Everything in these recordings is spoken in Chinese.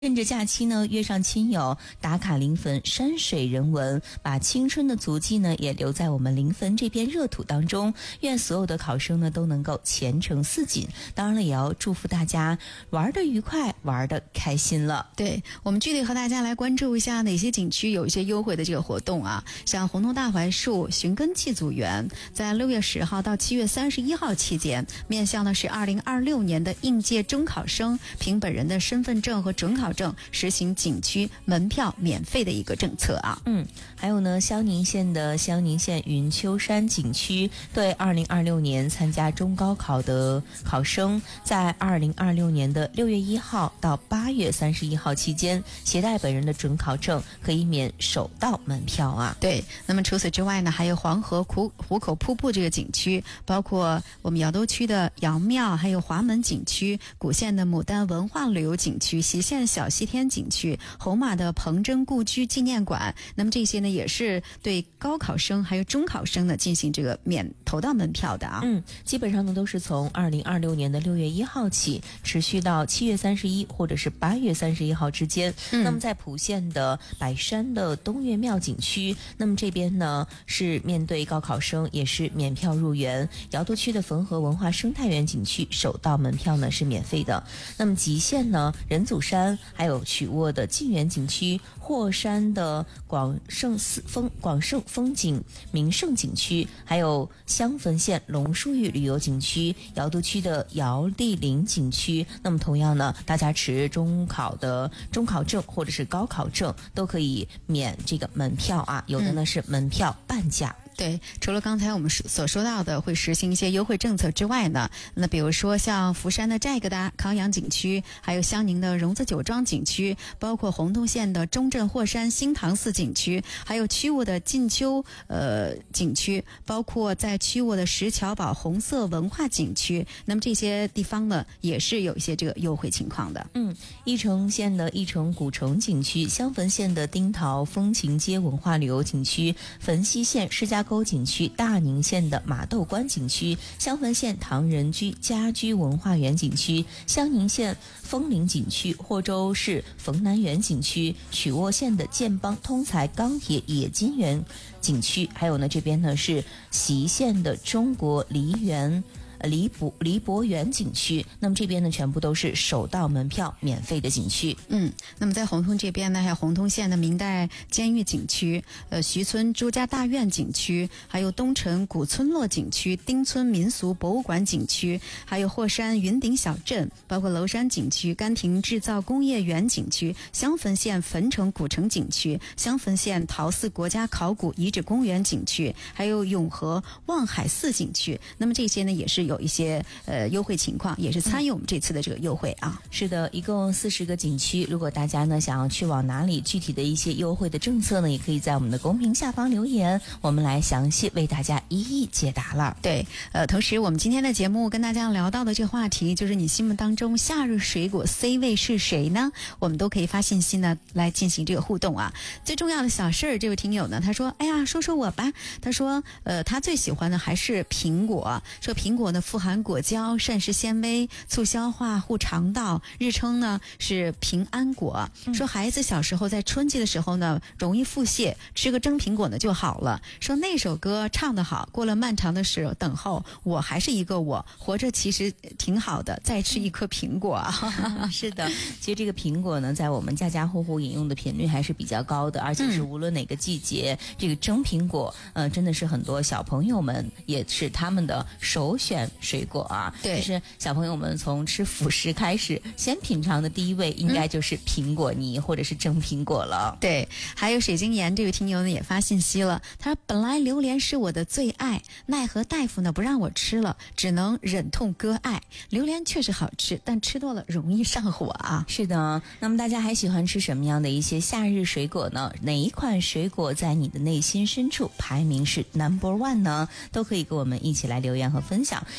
趁着假期呢，约上亲友打卡临汾山水人文，把青春的足迹呢也留在我们临汾这片热土当中。愿所有的考生呢都能够前程似锦，当然了，也要祝福大家玩得愉快，玩得开心了。 对，我们具体和大家来关注一下哪些景区有一些优惠的这个活动啊，像红通大槐树寻根祭祖园，在6月10号到7月31号期间，面向的是2026年的应届中考生，凭本人的身份证和准考证实行景区门票免费的一个政策啊。 还有呢，萧宁县的萧宁县云丘山景区对2026年参加中高考的考生，在2026年的6月1号到8月31号期间，携带本人的准考证可以免首道门票啊。 对，那么除此之外呢，还有黄河壶口瀑布这个景区，包括我们瑶都区的瑶庙，还有华门景区，古县的牡丹文化旅游景区，习县小西天景区，红马的彭真故居纪念馆。那么这些呢，也是对高考生还有中考生呢进行这个免头道门票的啊。 基本上呢都是从2026年的6月1号起，持续到7月31或者是8月31号之间。那么在莆县的百山的东岳庙景区，那么这边呢是面对高考生也是免票入园。瑶都区的汾河文化生态园景区首道门票呢是免费的。那么吉县呢人祖山，还有曲沃的晋源景区，霍山的广盛风景名胜景区，还有襄汾县龙书峪旅游景区，瑶都区的瑶丽林景区。那么同样呢，大家持中考证或者是高考证都可以免这个门票啊，有的呢是门票半价。 对，除了刚才我们所说到的会实行一些优惠政策之外呢，那比如说像福山的寨疙瘩康阳景区，还有襄宁的荣子酒庄景区，包括洪洞县的中镇霍山新塘寺景区，还有曲沃的晋丘景区，包括在曲沃的石桥堡红色文化景区。那么这些地方呢，也是有一些这个优惠情况的。 义城县的义城古城景区，襄汾县的丁桃风情街文化旅游景区，汾西县施家沟景区，大宁县的马窦关景区，襄汾县唐人居家居文化园景区，襄宁县枫林景区，霍州市冯南园景区，曲沃县的建邦通材钢铁冶金园景区，还有呢这边呢是习县的中国梨博园景区。那么这边呢全部都是首道门票免费的景区。 那么在洪洞这边呢，还有洪洞县的明代监狱景区，徐村朱家大院景区，还有东城古村落景区，丁村民俗博物馆景区，还有霍山云顶小镇，包括娄山景区，甘亭制造工业园景区，襄汾县汾城古城景区，襄汾县陶寺国家考古遗址公园景区，还有永和望海寺景区。那么这些呢也是有一些优惠情况，也是参与我们这次的这个优惠啊。 是的，一共40个景区。如果大家呢想要去往哪里，具体的一些优惠的政策呢，也可以在我们的公屏下方留言，我们来详细为大家一一解答了。 对，同时我们今天的节目跟大家聊到的这个话题，就是你心目当中夏日水果 C 位是谁呢？我们都可以发信息呢来进行这个互动啊。最重要的小事儿，这位听友呢他说，哎呀，说说我吧。他说他最喜欢的还是苹果，说苹果呢富含果胶，膳食纤维，促消化，护肠道，日称呢是平安果。说孩子小时候在春季的时候呢容易腹泻，吃个蒸苹果呢就好了。说那首歌唱得好，过了漫长的等候，我还是一个我，活着其实挺好的，再吃一颗苹果啊。 是的，其实这个苹果呢在我们家家户户饮用的频率还是比较高的，而且是无论哪个季节，这个蒸苹果真的是很多小朋友们也是他们的首选水果啊。 对， 就是小朋友们从吃辅食开始，先品尝的第一位应该就是苹果泥或者是蒸苹果了。 对，还有水晶岩这位听友呢也发信息了，他说本来榴莲是我的最爱，奈何大夫呢不让我吃了，只能忍痛割爱。榴莲确实好吃，但吃多了容易上火啊。 是的，那么大家还喜欢吃什么样的一些夏日水果呢？哪一款水果在你的内心深处排名是 No.1 呢？都可以跟我们一起来留言和分享。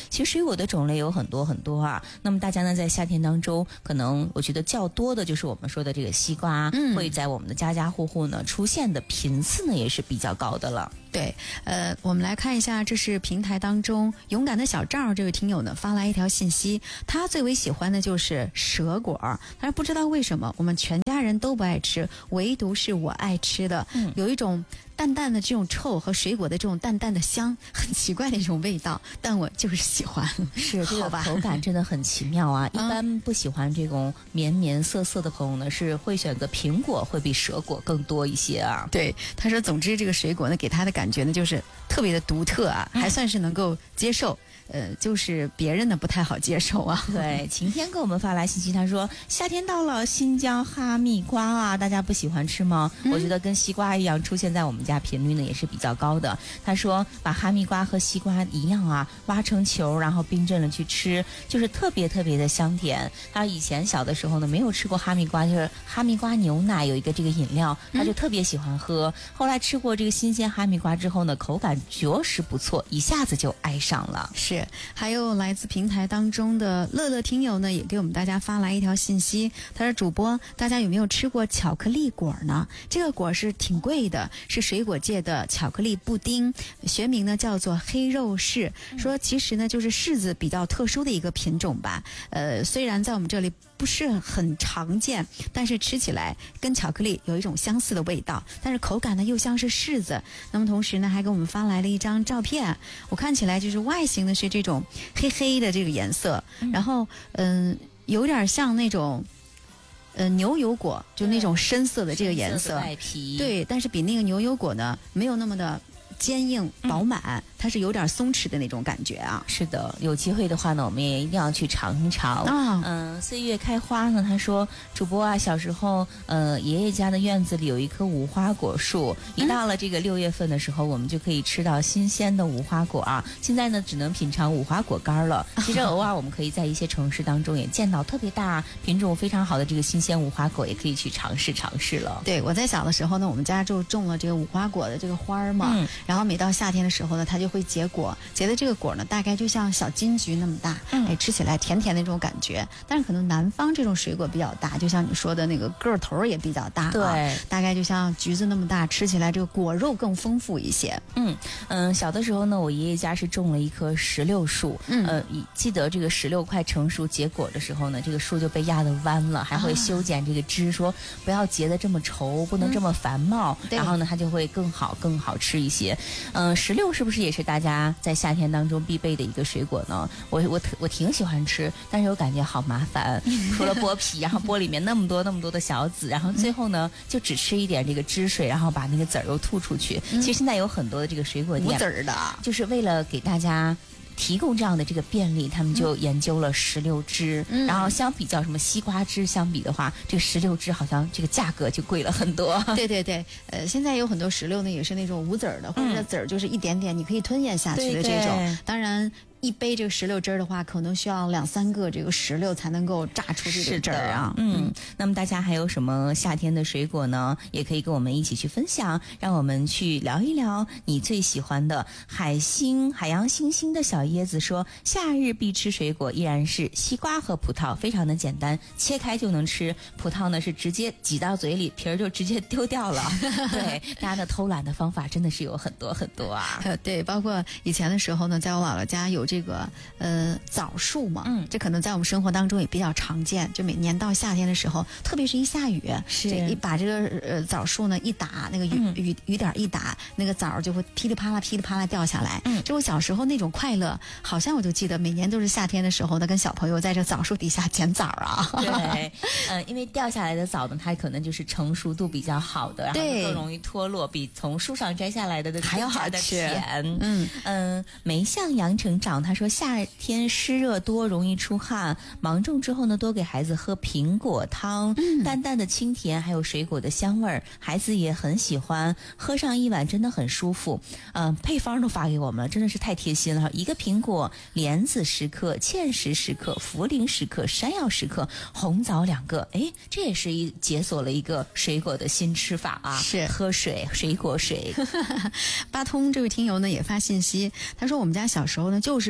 其实水果的种类有很多很多啊。那么大家呢，在夏天当中，可能我觉得较多的就是我们说的这个西瓜，会在我们的家家户户呢出现的频次呢也是比较高的了。 对，我们来看一下，这是平台当中勇敢的小赵这位听友呢发来一条信息，他最为喜欢的就是蛇果，他说不知道为什么我们全家人都不爱吃，唯独是我爱吃的，有一种淡淡的这种臭和水果的这种淡淡的香，很奇怪的一种味道，但我就是喜欢。 是这个口感真的很奇妙啊！一般不喜欢这种绵绵涩涩的朋友呢，是会选择苹果，会比蛇果更多一些啊。 对，他说，总之这个水果呢，给他的感觉呢，就是特别的独特啊，还算是能够接受。就是别人的不太好接受啊。 对，晴天给我们发来信息，他说夏天到了，新疆哈密瓜啊，大家不喜欢吃吗？我觉得跟西瓜一样，出现在我们家频率呢也是比较高的。他说把哈密瓜和西瓜一样啊，挖成球，然后冰镇了去吃，就是特别特别的香甜。他以前小的时候呢，没有吃过哈密瓜，就是哈密瓜牛奶有一个这个饮料，他就特别喜欢喝。后来吃过这个新鲜哈密瓜之后呢，口感着实不错，一下子就爱上了。 是，还有来自平台当中的乐乐听友呢，也给我们大家发来一条信息，他说主播，大家有没有吃过巧克力果呢？这个果是挺贵的，是水果界的巧克力布丁，学名呢叫做黑肉柿，说其实呢就是柿子比较特殊的一个品种吧，虽然在我们这里不是很常见，但是吃起来跟巧克力有一种相似的味道，但是口感呢又像是柿子。那么同时呢还给我们发来了一张照片，我看起来就是外形呢是这种黑黑的这个颜色，然后有点像那种牛油果，就那种深色的这个颜色， 外皮， 对，但是比那个牛油果呢没有那么的坚硬饱满，它是有点松弛的那种感觉啊。 是的，有机会的话呢，我们也一定要去尝一尝。岁月开花呢，他说主播啊，小时候爷爷家的院子里有一棵无花果树，一到了这个6月份的时候，我们就可以吃到新鲜的无花果啊。现在呢，只能品尝无花果干了。其实偶尔我们可以在一些城市当中也见到特别大、品种非常好的这个新鲜无花果，也可以去尝试尝试了。 对，我在小的时候呢，我们家就种了这个无花果的这个花儿嘛，然后每到夏天的时候呢，它就会结果，结的这个果呢，大概就像小金桔那么大，吃起来甜甜的那种感觉。但是可能南方这种水果比较大，就像你说的那个个头也比较大， 对， 大概就像橘子那么大，吃起来这个果肉更丰富一些。 小的时候呢，我爷爷家是种了一棵石榴树，记得这个石榴快成熟结果的时候呢，这个树就被压得弯了，还会修剪这个枝，说不要结得这么稠，不能这么繁茂，然后呢，它就会更好吃一些。石榴是不是也是大家在夏天当中必备的一个水果呢？我挺喜欢吃，但是我感觉好麻烦，除了剥皮，然后剥里面那么多的小籽，然后最后呢就只吃一点这个汁水，然后把那个籽儿又吐出去。其实现在有很多的这个水果店无籽儿的， 就是为了给大家提供这样的这个便利，他们就研究了石榴汁，然后相比较什么西瓜汁相比的话，这个石榴汁好像这个价格就贵了很多。 对，现在有很多石榴呢也是那种无籽儿的，或者籽儿就是一点点你可以吞咽下去的这种。当然一杯这个石榴汁儿的话，可能需要2-3个这个石榴才能够榨出这个汁儿啊。 那么大家还有什么夏天的水果呢？也可以跟我们一起去分享，让我们去聊一聊你最喜欢的。海洋星星的小椰子说，夏日必吃水果依然是西瓜和葡萄，非常的简单，切开就能吃。葡萄呢是直接挤到嘴里，皮儿就直接丢掉了。对，大家的偷懒的方法真的是有很多很多啊。 对，包括以前的时候呢，在我姥姥家有这个枣树嘛，这可能在我们生活当中也比较常见。就每年到夏天的时候，特别是一下雨，一把这个枣树呢一打，那个雨点一打，那个枣就会噼里啪啦掉下来。就我小时候那种快乐，好像我就记得每年都是夏天的时候呢，跟小朋友在这枣树底下捡枣啊。 对，因为掉下来的枣呢，它可能就是成熟度比较好的，然后更容易脱落，比从树上摘下来的还要好吃。 没像羊成长，他说夏天湿热多，容易出汗，忙重之后呢，多给孩子喝苹果汤，淡淡的清甜，还有水果的香味儿，孩子也很喜欢，喝上一碗真的很舒服。配方都发给我们了，真的是太贴心了。1个苹果，莲子10克，芡实10克，茯苓10克，山药10克，红枣2个。这也是解锁了一个水果的新吃法啊！ 是喝水，水果水。 八通这位听友呢也发信息，他说我们家小时候呢就是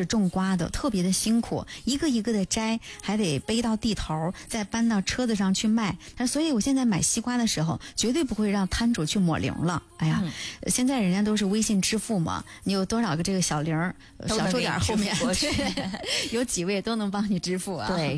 是种瓜的，特别的辛苦，一个一个的摘，还得背到地头，再搬到车子上去卖。所以我现在买西瓜的时候，绝对不会让摊主去抹零了。哎呀，现在人家都是微信支付嘛，你有多少个这个小零，少收点后面有几位都能帮你支付啊。 对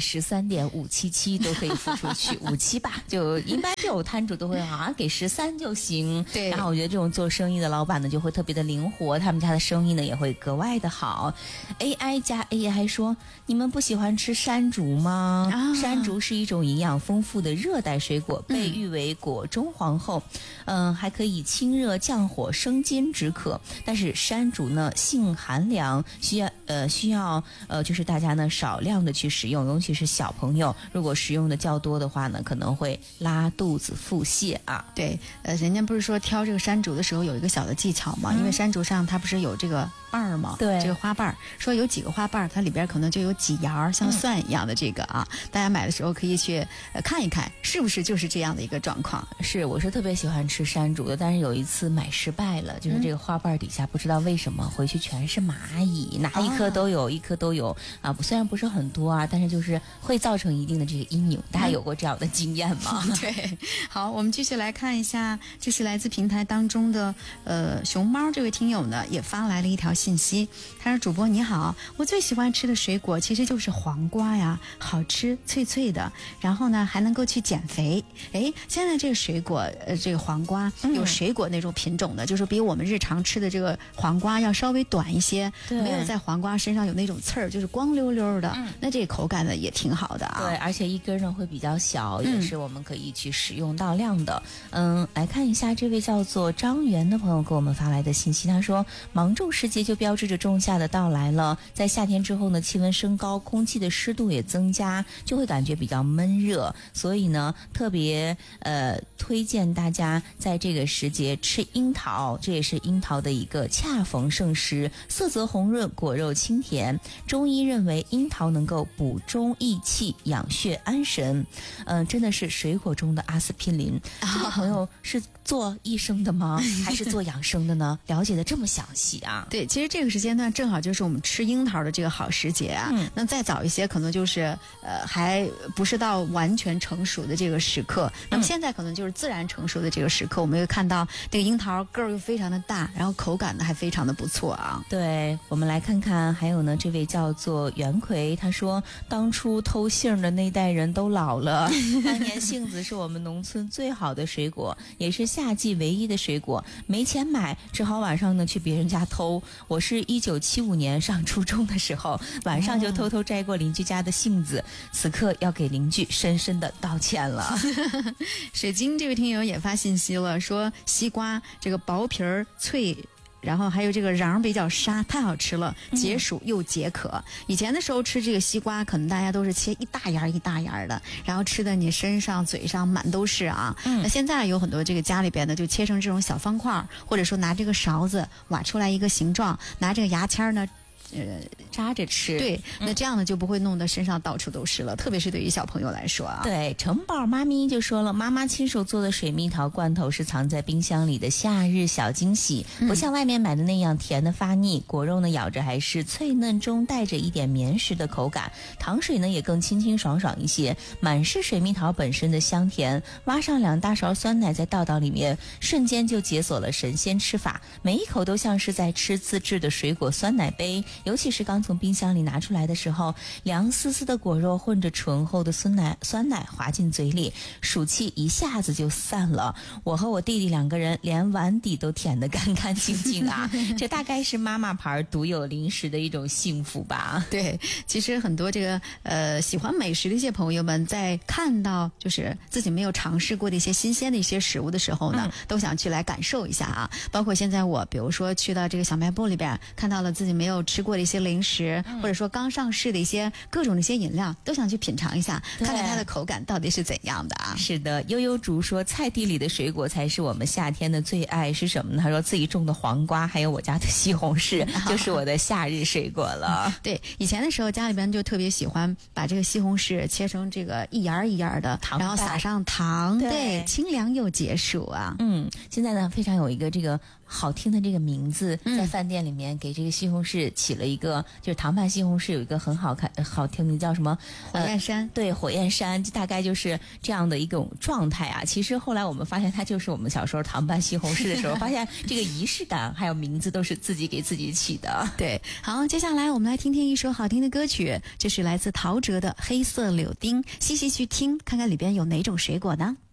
，13.577都可以付出去，57吧，就一般这种摊主都会给13就行。 对， 然后我觉得这种做生意的老板呢，就会特别的灵活，他们家的生意呢也会格外的好。AI 加 AI 说，你们不喜欢吃山竹吗？山竹是一种营养丰富的热带水果，被誉为果中皇后。还可以清热降火、生津止渴。但是山竹呢，性寒凉，需要就是大家呢少量的去食用，尤其是小朋友，如果食用的较多的话呢，可能会拉肚子、腹泻啊。 对，人家不是说挑这个山竹的时候有一个小的技巧吗？因为山竹上它不是有这个瓣儿吗？ 对， 这个花瓣儿，说有几个花瓣儿，它里边可能就有几芽像蒜一样的这个啊。大家买的时候可以去看一看，是不是就是这样的一个状况？ 是，我是特别喜欢吃山竹的，但是有一次买失败了，就是这个花瓣底下不知道为什么回去全是蚂蚁，哪一颗都有，一颗都有啊。虽然不是很多啊，但是就是会造成一定的这个阴影。大家有过这样的经验吗？ 对，好，我们继续来看一下，这是来自平台当中的熊猫这位听友呢也发来了一条信息，他说：“主播你好，我最喜欢吃的水果其实就是黄瓜呀，好吃脆脆的，然后呢还能够去减肥。哎，现在这个水果这个黄瓜有水果那种品种的，就是比我们日常吃的这个黄瓜要稍微短一些，没有在黄瓜身上有那种刺儿，就是光溜溜的，那这个口感呢也挺好的啊。 对，而且一根呢会比较小，也是我们可以去食用到量的。来看一下这位叫做张元的朋友给我们发来的信息，他说芒种时节就标志着仲夏的到来了，在夏天之后呢，气温升高，空气的湿度也增加，就会感觉比较闷热，所以呢特别推荐大家在这个时节吃樱桃，这也是樱桃的一个恰逢盛时，色泽红润，果肉清甜。中医认为樱桃能够补中益气，养血安神。真的是水果中的阿司匹林。这位朋友是做益生的吗？还是做养生的呢？了解的这么详细啊？ 对，其实这个时间段正好就是我们吃樱桃的这个好时节啊。那再早一些可能就是还不是到完全成熟的这个时刻。那么现在可能就是自然成熟的这个时刻，我们会看到这个樱桃个儿又非常的大，然后口感呢还非常的不错啊。 对，我们来看看，还有呢，这位叫做袁奎，他说当初偷杏的那代人都老了。当年杏子是我们农村最好的水果，也是夏季唯一的水果，没钱买，只好晚上呢去别人家偷。我是1975年上初中的时候，晚上就偷偷摘过邻居家的杏子，此刻要给邻居深深的道歉了。 水晶这位听友也发信息了，说西瓜这个薄皮儿脆，然后还有这个瓤比较沙，太好吃了，解暑又解渴。以前的时候吃这个西瓜，可能大家都是切一大芽一大芽的，然后吃的你身上嘴上满都是啊。那现在有很多这个家里边的就切成这种小方块，或者说拿这个勺子挖出来一个形状，拿这个牙签呢扎着吃。 对，那这样呢就不会弄得身上到处都是了，特别是对于小朋友来说啊。 对，城堡妈咪就说了，妈妈亲手做的水蜜桃罐头是藏在冰箱里的夏日小惊喜，不像外面买的那样甜的发腻，果肉呢咬着还是脆嫩中带着一点绵实的口感，糖水呢也更清清爽爽一些，满是水蜜桃本身的香甜，挖上2大勺酸奶再倒到里面，瞬间就解锁了神仙吃法，每一口都像是在吃自制的水果酸奶杯，尤其是刚从冰箱里拿出来的时候，凉丝丝的果肉混着醇厚的酸奶滑进嘴里，暑气一下子就散了。我和我弟弟2个人连碗底都舔得干干净净啊！这大概是妈妈牌独有零食的一种幸福吧。 对，其实很多这个喜欢美食的一些朋友们，在看到就是自己没有尝试过的一些新鲜的一些食物的时候呢，都想去来感受一下啊。包括现在我比如说去到这个小卖部里边，看到了自己没有吃过的一些零食，或者说刚上市的一些各种的一些饮料，都想去品尝一下，看看它的口感到底是怎样的啊。 是的，悠悠竹说菜地里的水果才是我们夏天的最爱，是什么呢？他说自己种的黄瓜还有我家的西红柿就是我的夏日水果了。 对，以前的时候家里边就特别喜欢把这个西红柿切成这个一芽一芽的，然后撒上糖，对，清凉又解暑啊。 现在呢非常有一个这个好听的这个名字，在饭店里面给这个西红柿起了一个，就是糖拌西红柿有一个很好听名叫什么火焰山。 对，火焰山，大概就是这样的一种状态啊。其实后来我们发现，它就是我们小时候糖拌西红柿的时候，发现这个仪式感还有名字都是自己给自己起的。 对，好，接下来我们来听听一首好听的歌曲，这是来自陶喆的《黑色柳丁》，细细去听，看看里边有哪种水果呢？